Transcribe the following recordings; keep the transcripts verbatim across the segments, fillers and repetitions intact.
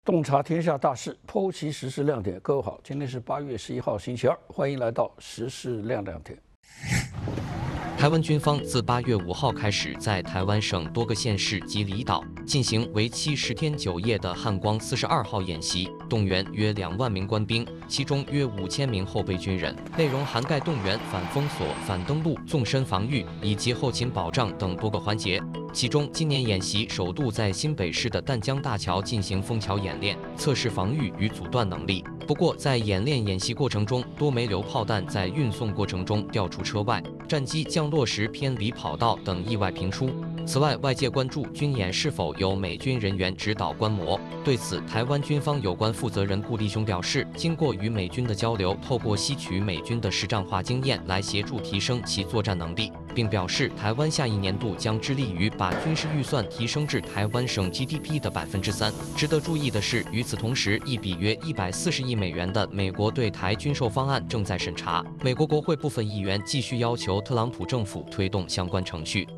洞察天下大事，剖析时事亮点。各位好，今天是八月十一号，星期二，欢迎来到时事亮亮点。 台湾军方自八月五号开始，在台湾省多个县市及离岛进行为期十天九夜的汉光四十二号演习，动员约两万名官兵，其中约五千名后备军人，内容涵盖动员反封锁、反登陆、纵深防御以及后勤保障等多个环节。其中，今年演习首度在新北市的淡江大桥进行封桥演练，测试防御与阻断能力。不过，在演练演习过程中，多枚榴炮弹在运送过程中掉出车外，战机降落时偏离跑道等意外频出。此外，外界关注军演是否有美军人员指导观摩。对此，台湾军方有关负责人顾立雄表示，经过与美军的交流，透过吸取美军的实战化经验来协助提升其作战能力，并表示台湾下一年度将致力于把军事预算提升至台湾省 G D P 的百分之三。值得注意的是，与此同时，一笔约一百四十亿美元的美国对台军售方案正在审查。美国国会部分议员继续要求特朗普政府推动相关程序。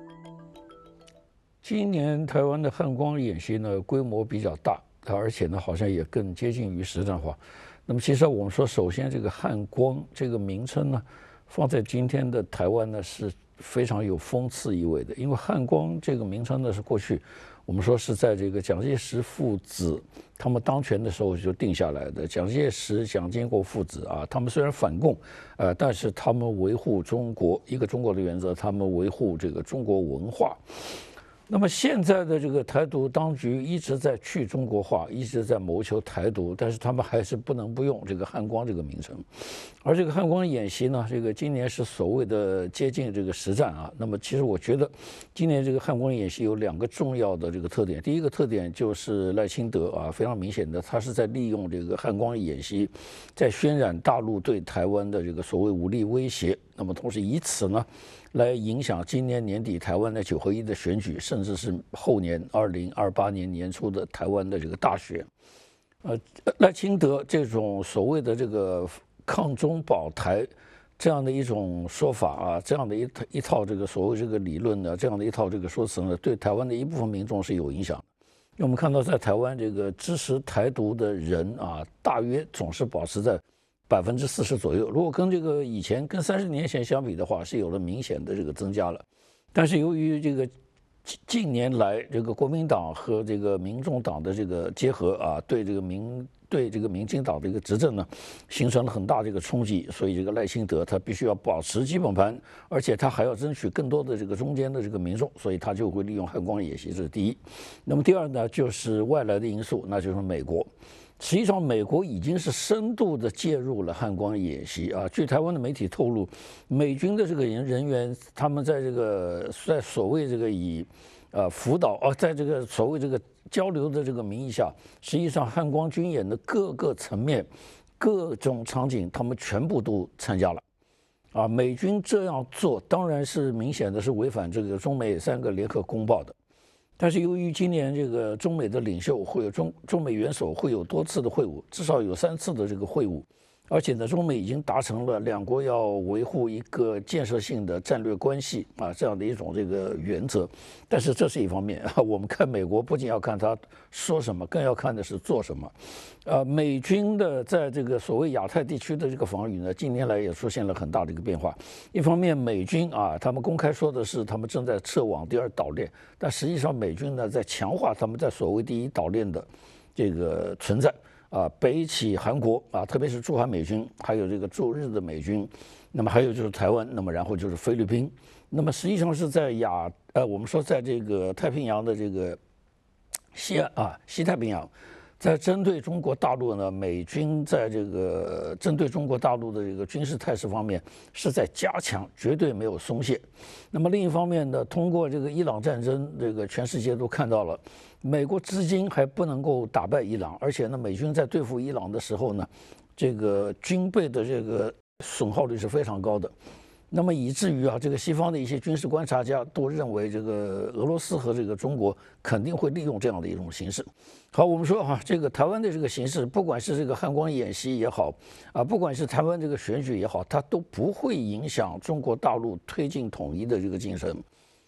今年台湾的汉光演习呢，规模比较大，而且呢，好像也更接近于实战化。那么，其实我们说，首先这个汉光这个名称呢，放在今天的台湾呢，是非常有讽刺意味的，因为汉光这个名称呢，是过去我们说是在这个蒋介石父子他们当权的时候就定下来的。蒋介石、蒋经国父子啊，他们虽然反共，呃，但是他们维护中国一个中国的原则，他们维护这个中国文化。那么现在的这个台独当局一直在去中国化，一直在谋求台独，但是他们还是不能不用这个汉光这个名称。而这个汉光演习呢，这个今年是所谓的接近这个实战啊。那么其实我觉得，今年这个汉光演习有两个重要的这个特点。第一个特点就是赖清德啊，非常明显的，他是在利用这个汉光演习，在渲染大陆对台湾的这个所谓武力威胁。那么同时以此呢，来影响今年年底台湾的九合一的选举，甚至是后年二零二八年年初的台湾的这个大选。呃，赖清德这种所谓的这个抗中保台这样的一种说法啊，这样的一一套这个所谓这个理论呢，这样的一套这个说辞呢，对台湾的一部分民众是有影响的。因为我们看到在台湾这个支持台独的人啊，大约总是保持在百分之四十左右，如果跟这个以前跟三十年前相比的话，是有了明显的这个增加了。但是由于这个近年来这个国民党和这个民众党的这个结合啊，对这个民对这个民进党的一个执政呢，形成了很大的一个冲击，所以这个赖清德他必须要保持基本盘，而且他还要争取更多的这个中间的这个民众，所以他就会利用汉光演习，这是第一。那么第二呢，就是外来的因素，那就是美国。实际上，美国已经是深度的介入了汉光演习啊。据台湾的媒体透露，美军的这个人人员，他们在这个在所谓这个以呃辅导啊，在这个所谓这个交流的这个名义下，实际上汉光军演的各个层面、各种场景，他们全部都参加了。啊，美军这样做当然是明显的是违反这个中美三个联合公报的。但是由于今年这个中美的领袖会有中中美元首会有多次的会晤，至少有三次的这个会晤，而且呢，中美已经达成了两国要维护一个建设性的战略关系啊这样的一种这个原则。但是这是一方面啊，我们看美国不仅要看他说什么，更要看的是做什么。呃，美军的在这个所谓亚太地区的这个防御呢，近年来也出现了很大的一个变化。一方面，美军啊，他们公开说的是他们正在撤往第二岛链，但实际上美军呢在强化他们在所谓第一岛链的这个存在。啊，北起韩国啊，特别是驻韩美军，还有这个驻日的美军，那么还有就是台湾，那么然后就是菲律宾，那么实际上是在亚呃，我们说在这个太平洋的这个西岸啊，西太平洋，在针对中国大陆呢，美军在这个针对中国大陆的这个军事态势方面是在加强，绝对没有松懈。那么另一方面呢，通过这个伊朗战争，这个全世界都看到了。美国至今还不能够打败伊朗，而且呢，美军在对付伊朗的时候呢，这个军备的这个损耗率是非常高的。那么以至于啊，这个西方的一些军事观察家都认为，这个俄罗斯和这个中国肯定会利用这样的一种形式。好，我们说哈、啊，这个台湾的这个形势，不管是这个汉光演习也好，啊，不管是台湾这个选举也好，它都不会影响中国大陆推进统一的这个进程。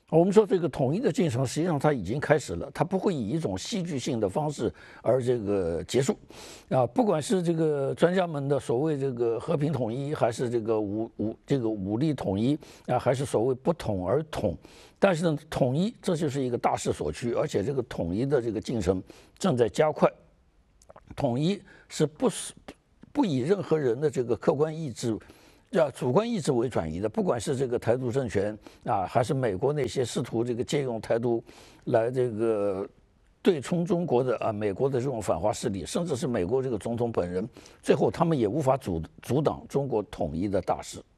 我们说这个统一的进程，实际上它已经开始了，它不会以一种戏剧性的方式而这个结束，啊，不管是这个专家们的所谓这个和平统一，还是这个武武这个武力统一啊，还是所谓不统而统，但是呢，统一这就是一个大势所趋，而且这个统一的这个进程正在加快，统一是不是不以任何人的这个客观意志。要主观意志为转移的，不管是这个台独政权啊，还是美国那些试图这个借用台独来这个对冲中国的啊，美国的这种反华势力，甚至是美国这个总统本人，最后他们也无法阻阻挡中国统一的大势。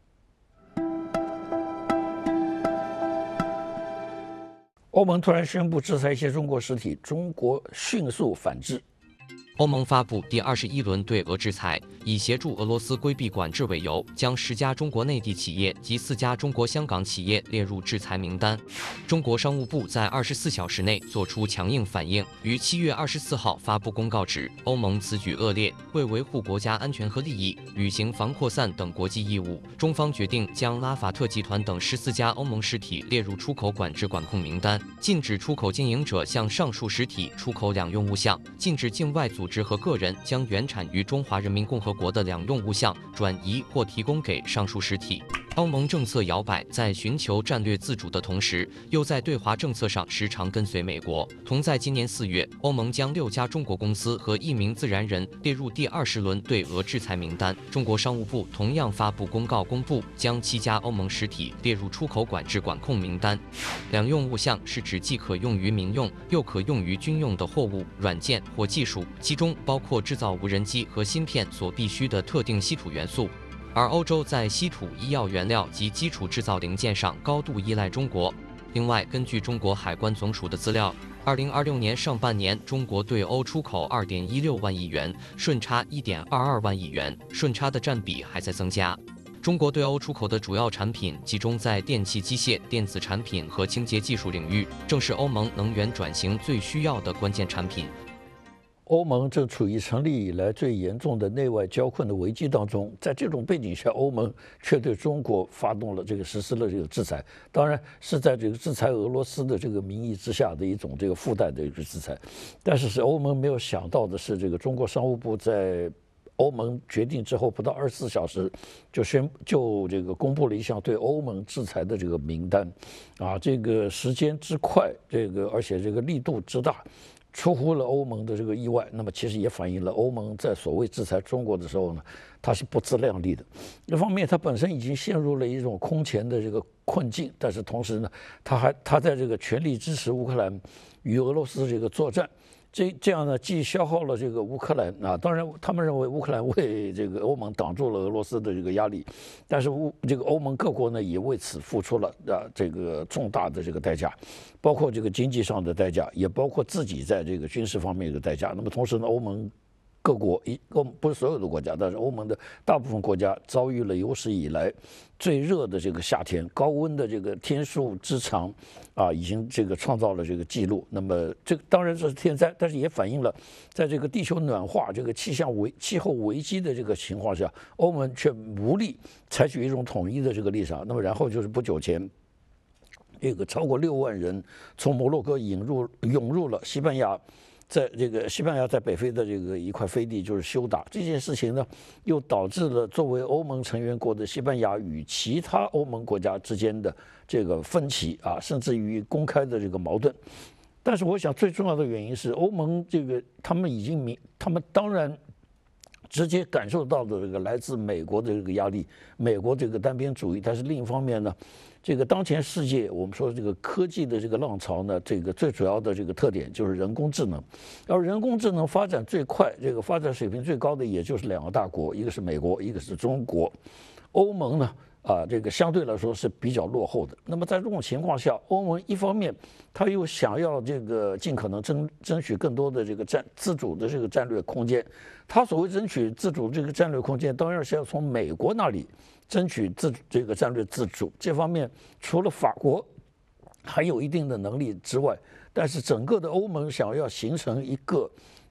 欧盟突然宣布制裁一些中国实体，中国迅速反制。 欧盟发布第二十一轮对俄制裁，以协助俄罗斯规避管制为由，将十家中国内地企业及四家中国香港企业列入制裁名单。中国商务部在二十四小时内作出强硬反应，于七月二十四号发布公告指，欧盟此举恶劣，为维护国家安全和利益，履行防扩散等国际义务，中方决定将拉法特集团等十四家欧盟实体列入出口管制管控名单，禁止出口经营者向上述实体出口两用物项，禁止境外组织和个人将原产于中华人民共和国的两用物项转移或提供给上述实体。欧盟政策摇摆，在寻求战略自主的同时，又在对华政策上时常跟随美国。同在今年四月，欧盟将六家中国公司和一名自然人列入第二十轮对俄制裁名单。中国商务部同样发布公告，公布将七家欧盟实体列入出口管制管控名单。两用物项是指既可用于民用，又可用于军用的货物、软件或技术，其中包括制造无人机和芯片所必需的特定稀土元素。而欧洲在稀土、医药原料及基础制造零件上高度依赖中国。另外，根据中国海关总署的资料，二零二六年上半年，中国对欧出口二点一六万亿元，顺差一点二二万亿元，顺差的占比还在增加。中国对欧出口的主要产品集中在电气机械、电子产品和清洁技术领域，正是欧盟能源转型最需要的关键产品。 欧盟正处于成立以来最严重的内外交困的危机当中，在这种背景下，欧盟却对中国发动了这个实施了这个制裁，当然是在这个制裁俄罗斯的这个名义之下的一种这个附带的一个制裁。但是是欧盟没有想到的是，这个中国商务部在欧盟决定之后不到二十四小时就宣就这个公布了一项对欧盟制裁的这个名单，啊，这个时间之快，这个而且这个力度之大，出乎了欧盟的这个意外。那么其实也反映了欧盟在所谓制裁中国的时候呢，它是不自量力的。一方面，它本身已经陷入了一种空前的这个困境，但是同时呢，它还它在这个全力支持乌克兰与俄罗斯这个作战。这这样呢，既消耗了这个乌克兰啊，当然他们认为乌克兰为这个欧盟挡住了俄罗斯的这个压力，但是乌这个欧盟各国呢也为此付出了啊这个重大的这个代价，包括这个经济上的代价，也包括自己在这个军事方面的代价。那么同时呢，欧盟各国一欧不是所有的国家，但是欧盟的大部分国家遭遇了有史以来最热的这个夏天，高温的这个天数之长，啊，已经这个创造了这个记录。那么这个当然这是天灾，但是也反映了在这个地球暖化、这个气象危气候危机的这个情况下，欧盟却无力采取一种统一的这个立场。那么然后就是不久前，这个超过六万人从摩洛哥引入涌入了西班牙。在这个西班牙在北非的这个一块飞地就是休打这件事情呢，又导致了作为欧盟成员国的西班牙与其他欧盟国家之间的这个分歧啊，甚至于公开的这个矛盾。但是我想最重要的原因是，欧盟这个他们已经明，他们当然直接感受到的这个来自美国的这个压力，美国这个单边主义。但是另一方面呢，这个当前世界我们说这个科技的这个浪潮呢，这个最主要的这个特点就是人工智能，而人工智能发展最快、这个发展水平最高的也就是两个大国，一个是美国，一个是中国。欧盟呢，啊，这个相对来说是比较落后的。那么在这种情况下，欧盟一方面他又想要这个尽可能争争取更多的这个战自主的这个战略空间，他所谓争取自主这个战略空间，当然是要从美国那里争取自这个战略自主。这方面除了法国还有一定的能力之外，但是整个的欧盟想要形成一个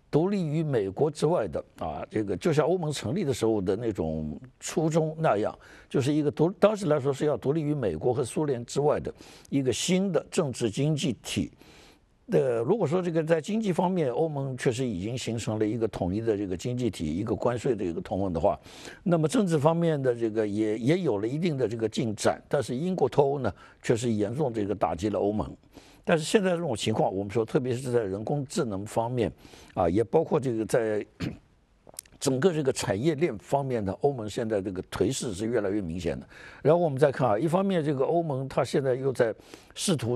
独立于美国之外的啊，这个就像欧盟成立的时候的那种初衷那样，就是一个独当时来说是要独立于美国和苏联之外的一个新的政治经济体。呃，如果说这个在经济方面，欧盟确实已经形成了一个统一的这个经济体，一个关税的一个同盟的话，那么政治方面的这个也也有了一定的这个进展，但是英国脱欧呢，确实严重这个打击了欧盟。但是现在这种情况，我们说，特别是在人工智能方面，啊，也包括这个在整个这个产业链方面的，欧盟现在这个颓势是越来越明显的。然后我们再看啊，一方面这个欧盟它现在又在试图。